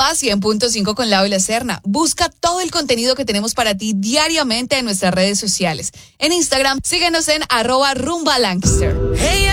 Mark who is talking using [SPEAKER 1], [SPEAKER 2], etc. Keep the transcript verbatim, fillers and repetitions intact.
[SPEAKER 1] Rumba cien punto cinco con Lau y la Serna. Busca todo el contenido que tenemos para ti diariamente en nuestras redes sociales. En Instagram, síguenos en arroba Rumba Lancaster. Hey,